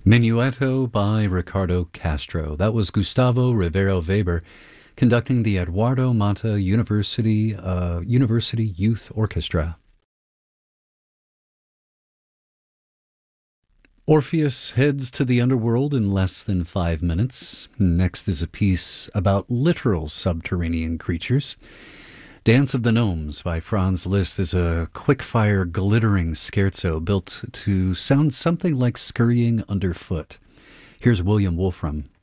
Minuetto by Ricardo Castro. That was Gustavo Rivero Weber conducting the Eduardo Mata University Youth Orchestra. Orpheus heads to the underworld in less than 5 minutes. Next is a piece about literal subterranean creatures. Dance of the Gnomes by Franz Liszt is a quick-fire, glittering scherzo built to sound something like scurrying underfoot. Here's William Wolfram.